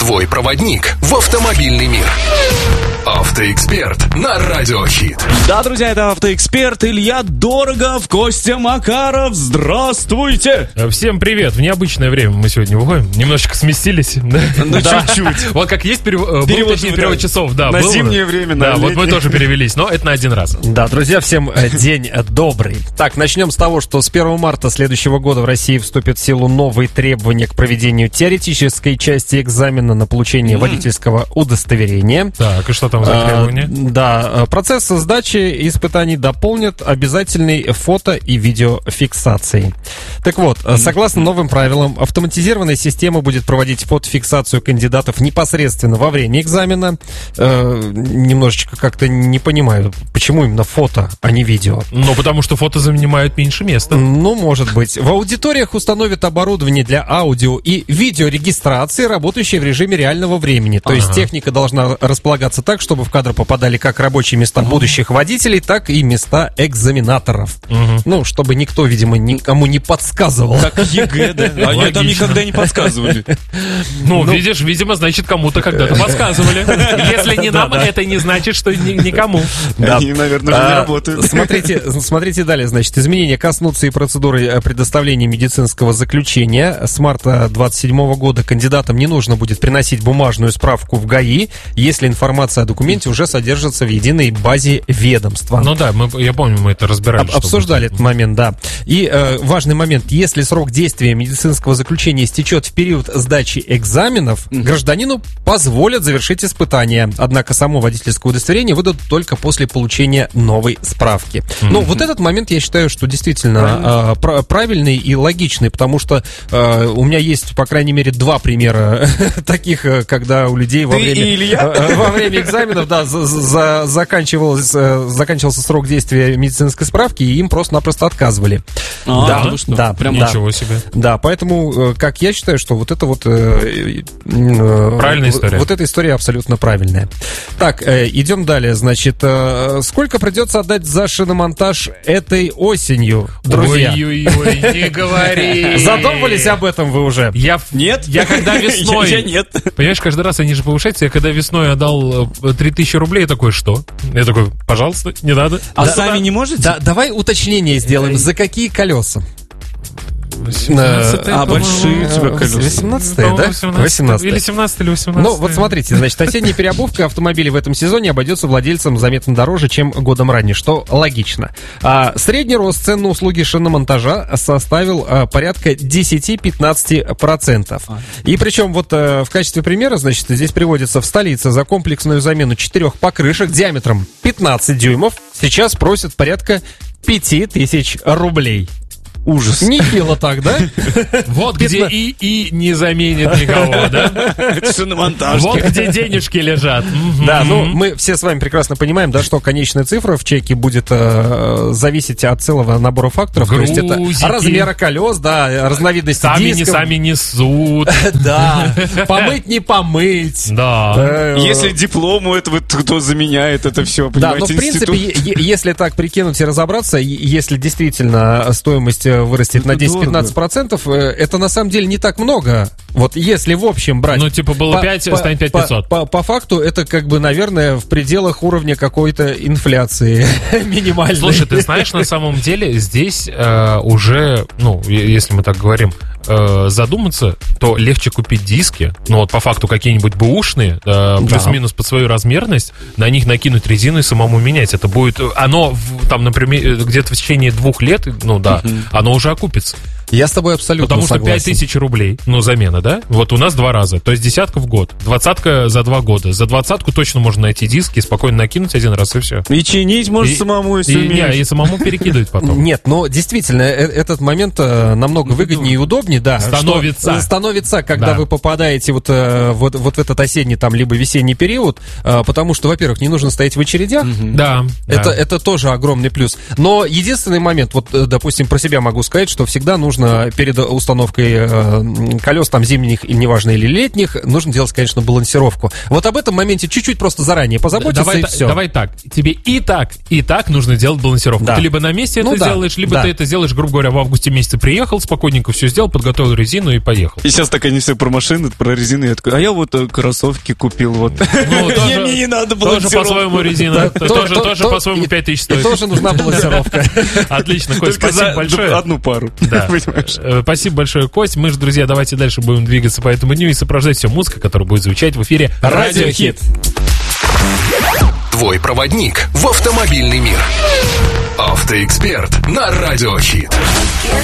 твой проводник в автомобильный мир. Автоэксперт на Радио Хит. Да, друзья, это Автоэксперт Илья Дорогов, Костя Макаров. Здравствуйте! Всем привет! В необычное время мы сегодня выходим. Немножечко сместились. Ну, чуть-чуть. Вот как есть перевод часов. Да, на зимнее время, да, вот мы тоже перевелись, но это на один раз. Да, друзья, всем день добрый. Так, начнем с того, что с 1 марта следующего года в России вступят в силу новые требования к проведению теоретической части экзамена на получение водительского удостоверения. Так, и что там за требования? Да, процесс сдачи испытаний дополнят обязательной фото- и видеофиксацией. Так вот, согласно новым правилам, автоматизированная система будет проводить фотофиксацию кандидатов непосредственно во время экзамена. Немножечко как-то не понимаю, почему именно фото, а не видео. Ну, потому что фото занимает меньше места. Ну, может быть. В аудиториях установят оборудование для аудио- и видеорегистрации, работающее в режиме реального времени. То есть техника должна располагаться так, чтобы в кадр попадали как рабочие места будущих водителей, так и места экзаменаторов. Ну, чтобы никто, видимо, никому не подсказывал. Как ЕГЭ, да? Они там никогда не подсказывали. Ну, видишь, видимо, значит, кому-то когда-то подсказывали. Если не нам, это не значит, что никому. Они, наверное, уже не работают. Смотрите далее, значит, изменения коснутся и процедуры предоставления медицинского заключения. С марта 2027 года кандидатам не нужно будет приносить бумажную справку в ГАИ, если информация о документе уже содержится в единой базе ведомства. Ну да, я помню, мы это разбирали. Обсуждали этот момент, да. И важный момент, если срок действия медицинского заключения истечет в период сдачи экзаменов, гражданину позволят завершить испытание. Однако само водительское удостоверение выдадут только после получения новой справки. Ну, вот этот момент, я считаю, что действительно правильный и логичный, потому что у меня есть, по крайней мере, два примера таких, когда у людей во время экзаменов, да, заканчивался срок действия медицинской справки, и им просто-напросто отказывали. Да, прям ничего себе. Да, поэтому, как я считаю, что вот это вот... Правильная история. Вот эта история абсолютно правильная. Так, идем далее. Значит, сколько придется отдать за шиномонтаж этой осенью, друзья? Ой-ой-ой, не говори. Задумывались об этом вы уже? Нет? Я когда весной... Я нет. Понимаешь, каждый раз они же повышаются. Я когда весной отдал 3000 рублей, я такой, что? Я такой, пожалуйста, не надо. А сами не можете? Да, давай уточнение сделаем. За какие колеса? 18-е, большие у тебя колеса. 18-е, да? 18-е. Или 17 или 18. Ну, вот смотрите, значит, осенняя переобувка автомобилей в этом сезоне обойдется владельцам заметно дороже, чем годом ранее, что логично. Средний рост цен на услуги шиномонтажа составил порядка 10-15%. И причем вот в качестве примера, значит, здесь приводится: в столице за комплексную замену 4 покрышек диаметром 15 дюймов сейчас просят порядка 5000 рублей. Ужас. Нехило так, да? Вот где и не заменит никого, да? Шиномонтаж. Вот где денежки лежат. Да, ну мы все с вами прекрасно понимаем, да, что конечная цифра в чеке будет зависеть от целого набора факторов. Грузики. То есть это размера колес, да, разновидности дисков. Сами несут. Да, помыть не помыть. Да. Если диплом у этого, кто заменяет это все, Да, понимаете, но в принципе, если так прикинуть и разобраться, если действительно стоимость вырастет на 10-15%, это на самом деле не так много. Вот если в общем брать... Ну, типа было 5, станет 5500. По факту это как бы, наверное, в пределах уровня какой-то инфляции минимальной. Слушай, ты знаешь, на самом деле здесь уже, ну, если мы так говорим, задуматься, то легче купить диски, ну вот по факту какие-нибудь бэушные, плюс-минус под свою размерность, на них накинуть резину и самому менять. Это будет, оно там, например, где-то в течение 2 лет, ну да, оно уже окупится. Я с тобой абсолютно Потому что согласен. 5000 рублей, ну, замена, да? Вот у нас 2 раза, то есть 10 в год, 20 за 2 года. За 20 точно можно найти диски, спокойно накинуть 1 раз и все. И чинить можешь самому, если умеешь. И самому перекидывать потом. Нет, но действительно, этот момент намного выгоднее и удобнее, да. Становится, когда вы попадаете вот в этот осенний там либо весенний период, потому что, во-первых, не нужно стоять в очередях. Да. Это тоже огромный плюс. Но единственный момент, вот, допустим, про себя могу сказать, что всегда нужно нужно перед установкой колес, там, зимних, и неважно, или летних, нужно делать, конечно, балансировку. Вот об этом моменте чуть-чуть просто заранее позаботиться, и все. Давай так, тебе и так нужно делать балансировку. Да. Ты либо на месте это делаешь, либо ты это сделаешь, грубо говоря, в августе месяце приехал, спокойненько все сделал, подготовил резину и поехал. И сейчас так они все про машины, про резину, я такой, а я вот кроссовки купил, вот. Ну, Мне не надо тоже балансировку. по-своему резина, тоже по-своему 5000 стоит. И тоже нужна балансировка. Отлично, Кость, Только спасибо за большое. одну пару. Да. Спасибо большое, Кость. Мы же, друзья, давайте дальше будем двигаться по этому дню и сопровождать все музыка, которая будет звучать в эфире Радиохит. Твой проводник в автомобильный мир. Автоэксперт на Радиохит.